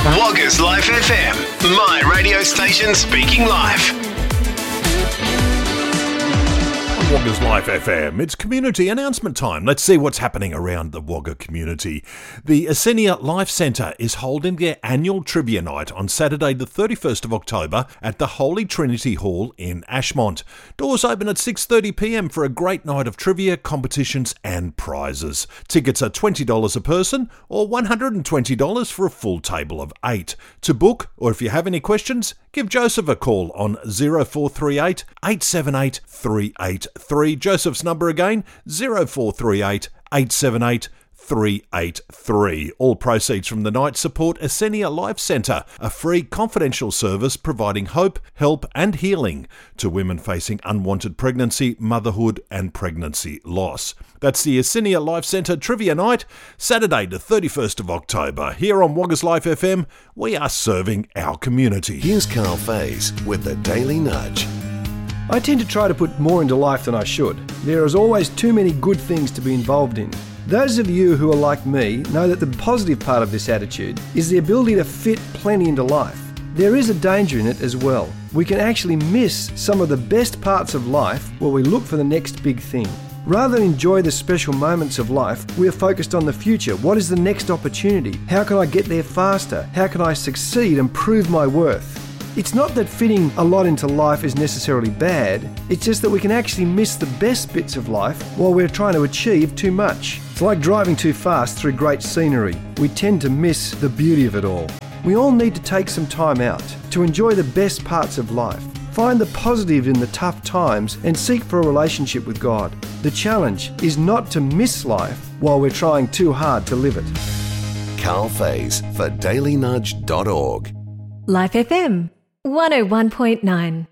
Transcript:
Woggers Life FM, my radio station speaking live. Woggers Life FM. It's community announcement time. Let's see what's happening around the Wagga community. The Asenia Life Centre is holding their annual trivia night on Saturday the 31st of October at the Holy Trinity Hall in Ashmont. Doors open at 6:30pm for a great night of trivia, competitions and prizes. Tickets are $20 a person or $120 for a full table of 8. To book, or if you have any questions, give Joseph a call on 0438 878 383. Joseph's number again, 0438 878 383. All proceeds from the night support Asenia Life Centre, a free confidential service providing hope, help and healing to women facing unwanted pregnancy, motherhood and pregnancy loss. That's the Asenia Life Centre Trivia Night, Saturday the 31st of October. Here on Woggers Life FM, we are serving our community. Here's Carl Faze with the Daily Nudge. I tend to try to put more into life than I should. There is always too many good things to be involved in. Those of you who are like me know that the positive part of this attitude is the ability to fit plenty into life. There is a danger in it as well. We can actually miss some of the best parts of life while we look for the next big thing. Rather than enjoy the special moments of life, we are focused on the future. What is the next opportunity? How can I get there faster? How can I succeed and prove my worth? It's not that fitting a lot into life is necessarily bad, it's just that we can actually miss the best bits of life while we're trying to achieve too much. It's like driving too fast through great scenery. We tend to miss the beauty of it all. We all need to take some time out to enjoy the best parts of life. Find the positive in the tough times and seek for a relationship with God. The challenge is not to miss life while we're trying too hard to live it. Carl Faze for dailynudge.org. Life FM 101.9